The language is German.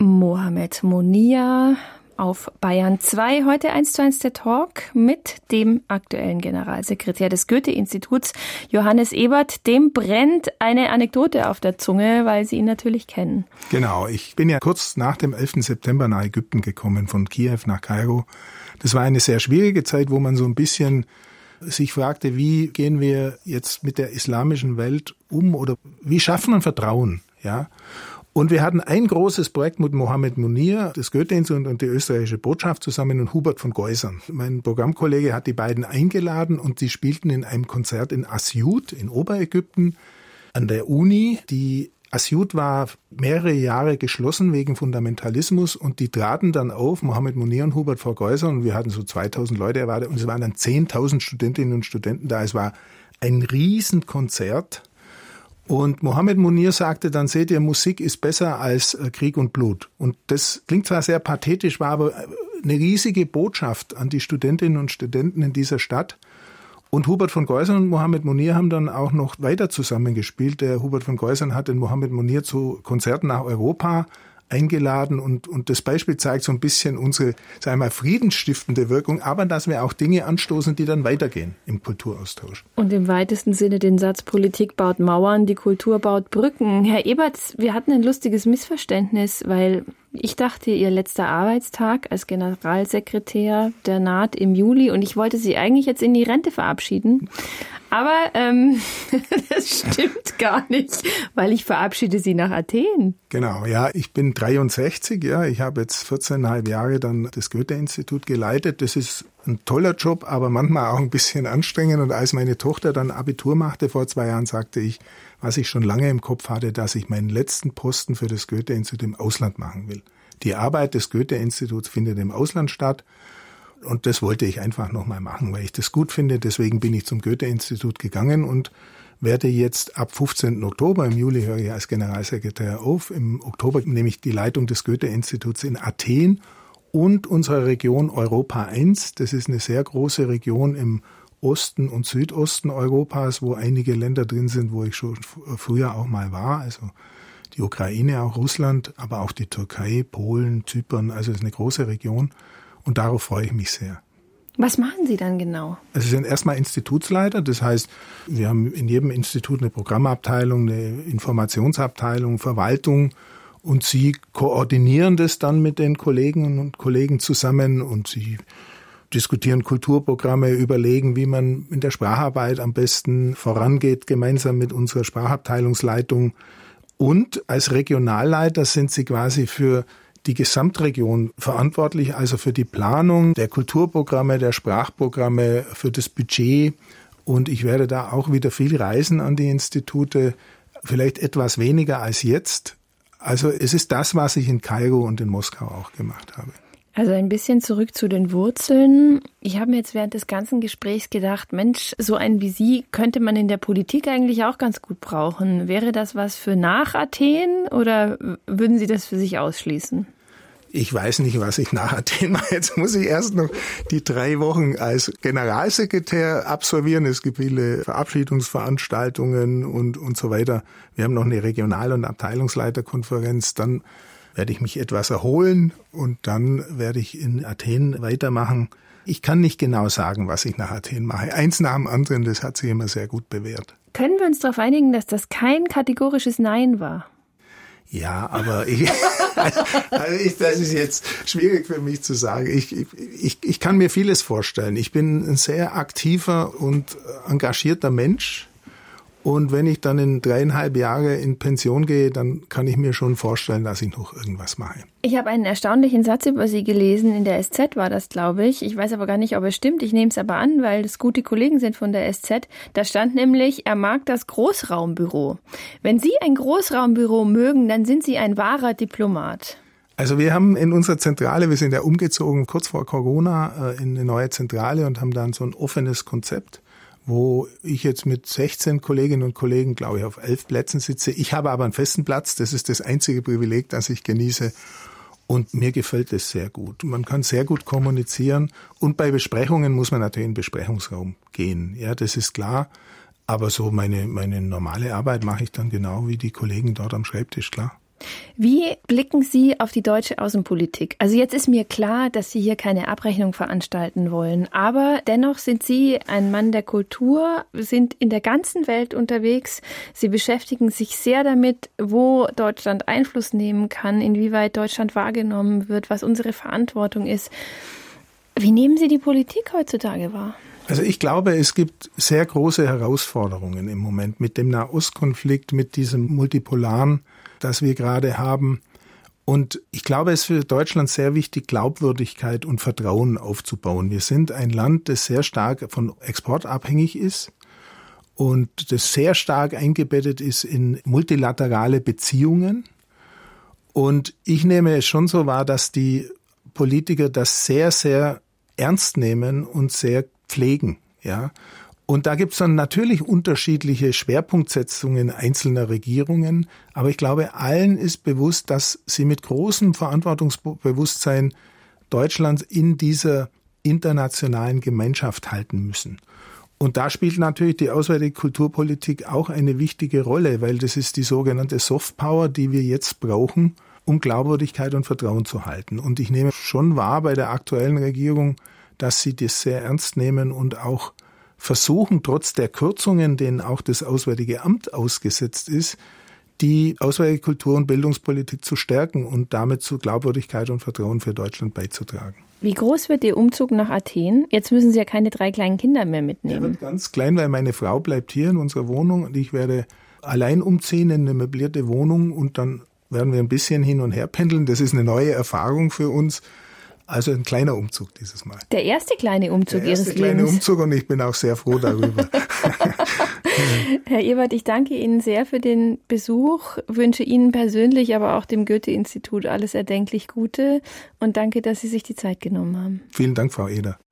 Mohamed Mounir auf Bayern 2. Heute 1:1 der Talk mit dem aktuellen Generalsekretär des Goethe-Instituts, Johannes Ebert. Dem brennt eine Anekdote auf der Zunge, weil Sie ihn natürlich kennen. Genau, ich bin ja kurz nach dem 11. September nach Ägypten gekommen, von Kiew nach Kairo. Das war eine sehr schwierige Zeit, wo man so ein bisschen sich fragte, wie gehen wir jetzt mit der islamischen Welt um oder wie schaffen wir Vertrauen, ja? Und wir hatten ein großes Projekt mit Mohamed Mounir, das Goethe-Institut und die österreichische Botschaft zusammen und Hubert von Geusern. Mein Programmkollege hat die beiden eingeladen und sie spielten in einem Konzert in Asyut in Oberägypten an der Uni. Die Asyut war mehrere Jahre geschlossen wegen Fundamentalismus und die traten dann auf, Mohamed Mounir und Hubert von Geusern, und wir hatten so 2000 Leute erwartet und es waren dann 10.000 Studentinnen und Studenten da. Es war ein Riesenkonzert. Und Mohamed Mounir sagte dann, seht ihr, Musik ist besser als Krieg und Blut. Und das klingt zwar sehr pathetisch, war aber eine riesige Botschaft an die Studentinnen und Studenten in dieser Stadt. Und Hubert von Geusern und Mohamed Mounir haben dann auch noch weiter zusammengespielt. Der Hubert von Geusern hat den Mohamed Mounir zu Konzerten nach Europa eingeladen und das Beispiel zeigt so ein bisschen unsere, sagen wir mal, friedensstiftende Wirkung, aber dass wir auch Dinge anstoßen, die dann weitergehen im Kulturaustausch. Und im weitesten Sinne den Satz, Politik baut Mauern, die Kultur baut Brücken. Herr Ebert, wir hatten ein lustiges Missverständnis, weil ich dachte, Ihr letzter Arbeitstag als Generalsekretär, der naht im Juli und ich wollte Sie eigentlich jetzt in die Rente verabschieden. Aber das stimmt gar nicht, weil ich verabschiede Sie nach Athen. Genau, ja, ich bin 63, ja, ich habe jetzt 14,5 Jahre dann das Goethe-Institut geleitet. Das ist ein toller Job, aber manchmal auch ein bisschen anstrengend. Und als meine Tochter dann Abitur machte vor 2 Jahren, sagte ich, was ich schon lange im Kopf hatte, dass ich meinen letzten Posten für das Goethe-Institut im Ausland machen will. Die Arbeit des Goethe-Instituts findet im Ausland statt. Und das wollte ich einfach nochmal machen, weil ich das gut finde. Deswegen bin ich zum Goethe-Institut gegangen und werde jetzt ab 15. Oktober, im Juli höre ich als Generalsekretär auf. Im Oktober nehme ich die Leitung des Goethe-Instituts in Athen und unserer Region Europa I. Das ist eine sehr große Region im Osten und Südosten Europas, wo einige Länder drin sind, wo ich schon früher auch mal war. Also die Ukraine, auch Russland, aber auch die Türkei, Polen, Zypern. Also es ist eine große Region. Und darauf freue ich mich sehr. Was machen Sie dann genau? Also Sie sind erstmal Institutsleiter, das heißt, wir haben in jedem Institut eine Programmabteilung, eine Informationsabteilung, Verwaltung und Sie koordinieren das dann mit den Kolleginnen und Kollegen zusammen und Sie diskutieren Kulturprogramme, überlegen, wie man in der Spracharbeit am besten vorangeht, gemeinsam mit unserer Sprachabteilungsleitung. Und als Regionalleiter sind Sie quasi für die Gesamtregion verantwortlich, also für die Planung der Kulturprogramme, der Sprachprogramme, für das Budget. Und ich werde da auch wieder viel reisen an die Institute, vielleicht etwas weniger als jetzt. Also es ist das, was ich in Kairo und in Moskau auch gemacht habe. Also ein bisschen zurück zu den Wurzeln. Ich habe mir jetzt während des ganzen Gesprächs gedacht, Mensch, so einen wie Sie könnte man in der Politik eigentlich auch ganz gut brauchen. Wäre das was für nach Athen oder würden Sie das für sich ausschließen? Ich weiß nicht, was ich nach Athen mache. Jetzt muss ich erst noch die 3 Wochen als Generalsekretär absolvieren. Es gibt viele Verabschiedungsveranstaltungen und so weiter. Wir haben noch eine Regional- und Abteilungsleiterkonferenz. Dann werde ich mich etwas erholen und dann werde ich in Athen weitermachen. Ich kann nicht genau sagen, was ich nach Athen mache. Eins nach dem anderen, das hat sich immer sehr gut bewährt. Können wir uns darauf einigen, dass das kein kategorisches Nein war? Ja, aber das ist jetzt schwierig für mich zu sagen. Ich kann mir vieles vorstellen. Ich bin ein sehr aktiver und engagierter Mensch. Und wenn ich dann in 3,5 Jahre in Pension gehe, dann kann ich mir schon vorstellen, dass ich noch irgendwas mache. Ich habe einen erstaunlichen Satz über Sie gelesen. In der SZ war das, glaube ich. Ich weiß aber gar nicht, ob es stimmt. Ich nehme es aber an, weil das gute Kollegen sind von der SZ. Da stand nämlich, er mag das Großraumbüro. Wenn Sie ein Großraumbüro mögen, dann sind Sie ein wahrer Diplomat. Also wir haben in unserer Zentrale, wir sind ja umgezogen kurz vor Corona in eine neue Zentrale und haben dann so ein offenes Konzept, wo ich jetzt mit 16 Kolleginnen und Kollegen, glaube ich, auf 11 Plätzen sitze. Ich habe aber einen festen Platz. Das ist das einzige Privileg, das ich genieße. Und mir gefällt es sehr gut. Man kann sehr gut kommunizieren. Und bei Besprechungen muss man natürlich in den Besprechungsraum gehen. Ja, das ist klar. Aber so meine normale Arbeit mache ich dann genau wie die Kollegen dort am Schreibtisch, klar. Wie blicken Sie auf die deutsche Außenpolitik? Also jetzt ist mir klar, dass Sie hier keine Abrechnung veranstalten wollen, aber dennoch sind Sie ein Mann der Kultur, sind in der ganzen Welt unterwegs. Sie beschäftigen sich sehr damit, wo Deutschland Einfluss nehmen kann, inwieweit Deutschland wahrgenommen wird, was unsere Verantwortung ist. Wie nehmen Sie die Politik heutzutage wahr? Also ich glaube, es gibt sehr große Herausforderungen im Moment mit dem Nahostkonflikt, mit diesem Multipolaren, das wir gerade haben. Und ich glaube, es ist für Deutschland sehr wichtig, Glaubwürdigkeit und Vertrauen aufzubauen. Wir sind ein Land, das sehr stark von Export abhängig ist und das sehr stark eingebettet ist in multilaterale Beziehungen. Und ich nehme es schon so wahr, dass die Politiker das sehr, sehr ernst nehmen und sehr pflegen, ja. Und da gibt es dann natürlich unterschiedliche Schwerpunktsetzungen einzelner Regierungen. Aber ich glaube, allen ist bewusst, dass sie mit großem Verantwortungsbewusstsein Deutschland in dieser internationalen Gemeinschaft halten müssen. Und da spielt natürlich die auswärtige Kulturpolitik auch eine wichtige Rolle, weil das ist die sogenannte Softpower, die wir jetzt brauchen, um Glaubwürdigkeit und Vertrauen zu halten. Und ich nehme schon wahr bei der aktuellen Regierung, dass sie das sehr ernst nehmen und auch versuchen, trotz der Kürzungen, denen auch das Auswärtige Amt ausgesetzt ist, die auswärtige Kultur- und Bildungspolitik zu stärken und damit zu Glaubwürdigkeit und Vertrauen für Deutschland beizutragen. Wie groß wird Ihr Umzug nach Athen? Jetzt müssen Sie ja keine 3 kleinen Kinder mehr mitnehmen. Er wird ganz klein, weil meine Frau bleibt hier in unserer Wohnung und ich werde allein umziehen in eine möblierte Wohnung und dann werden wir ein bisschen hin und her pendeln. Das ist eine neue Erfahrung für uns. Also ein kleiner Umzug dieses Mal. Der erste kleine Umzug Ihres Lebens. Der erste kleine Umzug und ich bin auch sehr froh darüber. Herr Ebert, ich danke Ihnen sehr für den Besuch, wünsche Ihnen persönlich, aber auch dem Goethe-Institut alles erdenklich Gute und danke, dass Sie sich die Zeit genommen haben. Vielen Dank, Frau Eder.